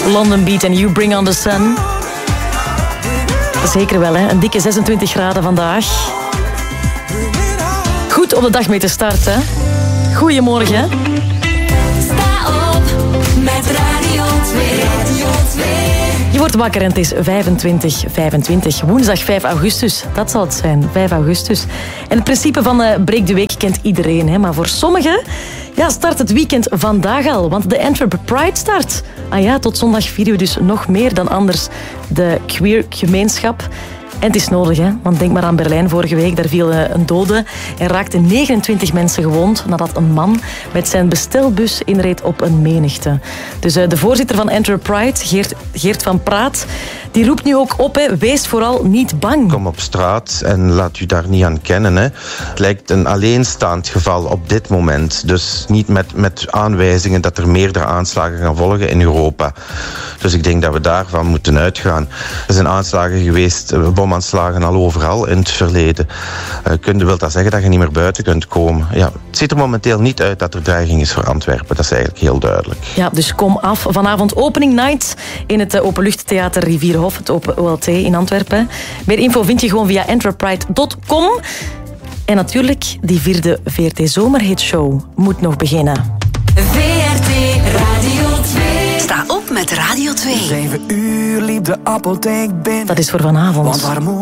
London Beat en You Bring On The Sun. Zeker wel, hè. Een dikke 26 graden vandaag. Goed om de dag mee te starten. Goedemorgen. Sta op met Radio 2. Je wordt wakker en het is 25. Woensdag 5 augustus. Dat zal het zijn, 5 augustus. En het principe van Breek de Week kent iedereen. Hè? Maar voor sommigen start het weekend vandaag al. Want de Antwerp Pride start. Ah ja, tot zondag vieren we dus nog meer dan anders de queer gemeenschap. En het is nodig, hè? Want denk maar aan Berlijn vorige week. Daar viel een dode en raakten 29 mensen gewond nadat een man met zijn bestelbus inreed op een menigte. Dus de voorzitter van Antwerp Pride, Geert van Praat, die roept nu ook op, hè, wees vooral niet bang. Kom op straat en laat u daar niet aan kennen. Hè. Het lijkt een alleenstaand geval op dit moment. Dus niet met aanwijzingen dat er meerdere aanslagen gaan volgen in Europa. Dus ik denk dat we daarvan moeten uitgaan. Er zijn aanslagen geweest, bomaanslagen al overal in het verleden. Wil dat zeggen dat je niet meer buiten kunt komen? Ja, het ziet er momenteel niet uit dat er dreiging is voor Antwerpen. Dat is eigenlijk heel duidelijk. Ja, dus kom af. Vanavond opening night in het Openluchttheater Rivierhof, het Open OLT in Antwerpen. Meer info vind je gewoon via antwerpride.com. En natuurlijk, die 4e VRT Zomerhitshow moet nog beginnen. VRT Radio 2. Sta op met Radio 2. 7 uur liep de apotheek binnen. Dat is voor vanavond. Want waar moet